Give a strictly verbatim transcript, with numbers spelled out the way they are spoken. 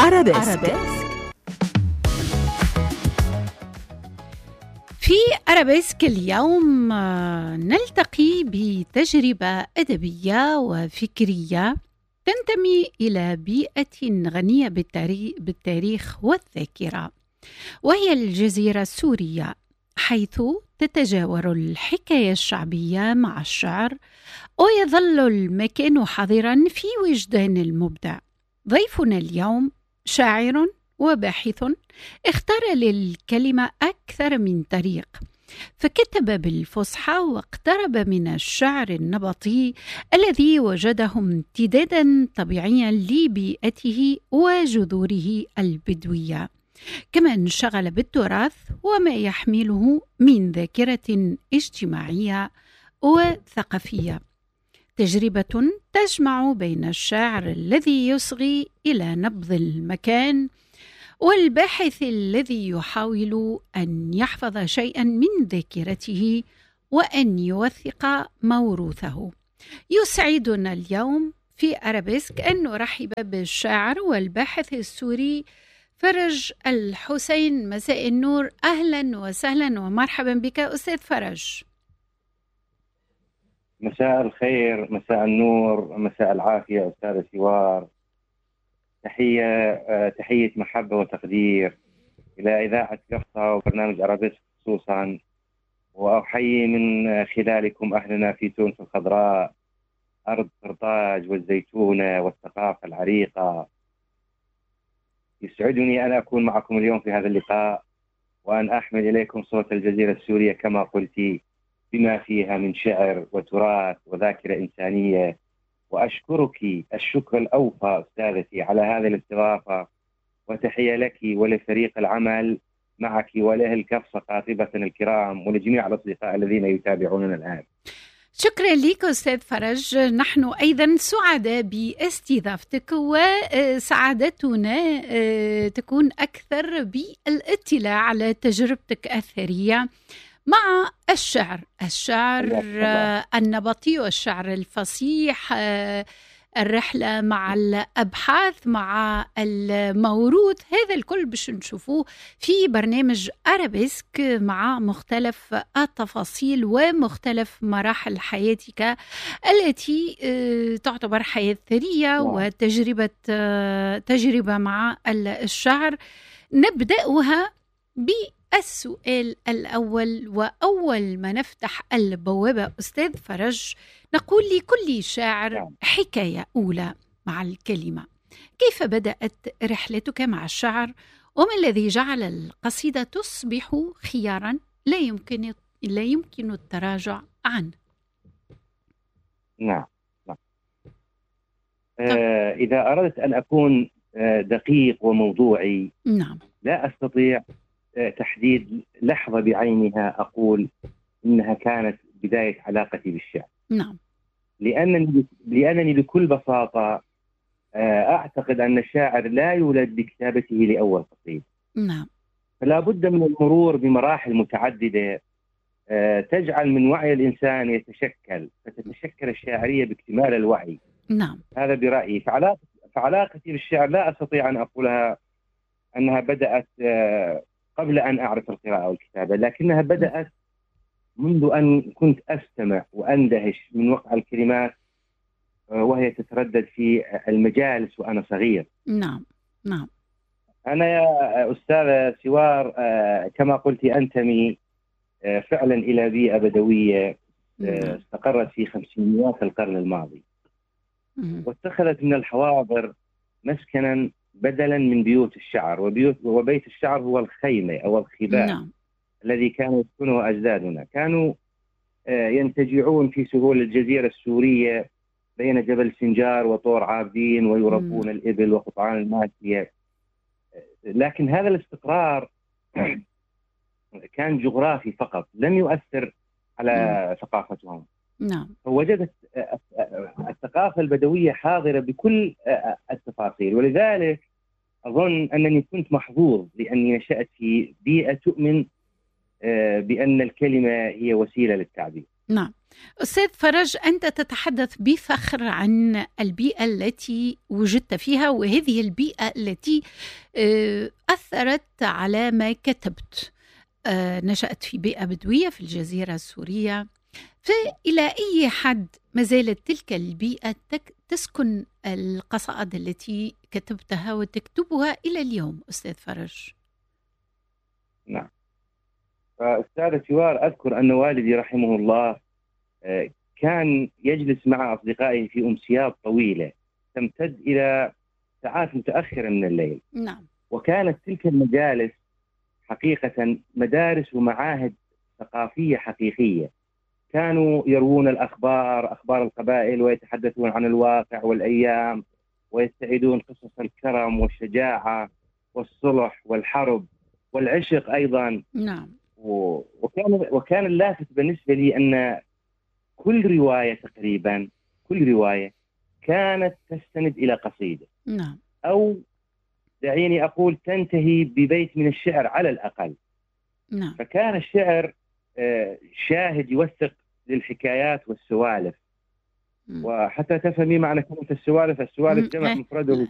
أرابيسك. في أرابيسك اليوم نلتقي بتجربة أدبية وفكرية تنتمي إلى بيئة غنية بالتاريخ والذاكرة، وهي الجزيرة السورية، حيث تتجاور الحكاية الشعبية مع الشعر، ويظل المكان حاضرا في وجدان المبدع. ضيفنا اليوم شاعر وباحث اختار للكلمة أكثر من طريق، فكتب بالفصحى واقترب من الشعر النبطي الذي وجده امتدادا طبيعيا لبيئته وجذوره البدوية، كما انشغل بالتراث وما يحمله من ذاكرة اجتماعية وثقافية. تجربة تجمع بين الشاعر الذي يصغي إلى نبض المكان والباحث الذي يحاول أن يحفظ شيئا من ذاكرته وأن يوثق موروثه. يسعدنا اليوم في أرابيسك أن نرحب بالشاعر والباحث السوري فرج الحسين. مساء النور، أهلا وسهلا ومرحبا بك أستاذ فرج. مساء الخير، مساء النور، مساء العافية أستاذ سوار. تحية تحية محبة وتقدير إلى إذاعة قفصة وبرنامج أرابيسك خصوصا، وأحيي من خلالكم أهلنا في تونس الخضراء، أرض قرطاج والزيتونة والثقافة العريقة. يسعدني أن أكون معكم اليوم في هذا اللقاء، وأن أحمل إليكم صوت الجزيرة السورية كما قلتي، بما فيها من شعر وتراث وذاكرة إنسانية. وأشكرك الشكر الأوفى أستاذتي على هذه الاستضافة، وتحية لك ولفريق العمل معك ولأهل قفصة قاطبة الكرام ولجميع الأصدقاء الذين يتابعوننا الآن. شكرا لك أستاذ فرج، نحن أيضا سعداء باستضافتك، وسعادتنا تكون أكثر بالاطلاع على تجربتك الثرية مع الشعر الشعر النبطي والشعر الفصيح، الرحلة مع الأبحاث مع الموروث. هذا الكل باش نشوفوه في برنامج أرابيسك مع مختلف التفاصيل ومختلف مراحل حياتك التي تعتبر حياة ثرية وتجربة تجربة مع الشعر. نبدأها بالسؤال الأول، وأول ما نفتح البوابة أستاذ فرج نقول لكل شاعر حكاية أولى مع الكلمة. كيف بدأت رحلتك مع الشعر، وما الذي جعل القصيدة تصبح خيارا لا يمكن لا يمكن التراجع عنه؟ نعم, نعم. آه إذا أردت أن أكون آه دقيق وموضوعي، نعم، لا أستطيع تحديد لحظة بعينها أقول إنها كانت بداية علاقتي بالشعر. نعم. لأنني لأنني بكل بساطة أعتقد أن الشاعر لا يولد بكتابته لأول قصيدة. نعم. فلا بد من المرور بمراحل متعددة تجعل من وعي الإنسان يتشكل، فتتشكل الشاعرية باكتمال الوعي. نعم. هذا برأيي. فعلاقتي فعلاقتي بالشعر لا أستطيع أن أقولها أنها بدأت قبل أن أعرف القراءة والكتابة، لكنها بدأت منذ أن كنت أستمع وأندهش من وقع الكلمات وهي تتردد في المجالس وأنا صغير. نعم. نعم. أنا يا أستاذة سوار كما قلت أنتمي فعلا إلى بيئة بدوية استقرت في خمسينيات القرن الماضي، واتخذت من الحواضر مسكنا بدلا من بيوت الشعر. وبيوت وبيت الشعر هو الخيمة أو الخباء. نعم. الذي كانوا يسكنه أجدادنا. كانوا ينتجعون في سهول الجزيرة السورية بين جبل سنجار وطور عابدين، ويربون الإبل وقطعان الماشية. لكن هذا الاستقرار كان جغرافي فقط، لم يؤثر على مم. ثقافتهم. نعم. فوجدت الثقافة البدوية حاضرة بكل التفاصيل، ولذلك أظن أنني كنت محظوظ لأني نشأت في بيئة تؤمن بأن الكلمة هي وسيلة للتعبير. نعم. أستاذ فرج، أنت تتحدث بفخر عن البيئة التي وجدت فيها، وهذه البيئة التي أثرت على ما كتبت. نشأت في بيئة بدوية في الجزيرة السورية، فإلى أي حد ما زالت تلك البيئة تسكن القصائد التي كتبتها وتكتبها إلى اليوم أستاذ فرج؟ نعم. فأستاذ سوار، أذكر أن والدي رحمه الله كان يجلس مع أصدقائه في أمسيات طويلة تمتد إلى ساعات متأخرة من الليل. نعم. وكانت تلك المجالس حقيقة مدارس ومعاهد ثقافية حقيقية. كانوا يروون الأخبار، أخبار القبائل، ويتحدثون عن الواقع والأيام، ويستعيدون قصص الكرم والشجاعة والصلح والحرب والعشق أيضا. نعم. وكان وكان اللافت بالنسبة لي أن كل رواية تقريبا كل رواية كانت تستند إلى قصيدة. نعم. أو دعيني أقول تنتهي ببيت من الشعر على الأقل. نعم. فكان الشعر شاهد يوثق للحكايات والسوالف. م. وحتى تفهمي معنى كلمة السوالف، السوالف جمع مفرده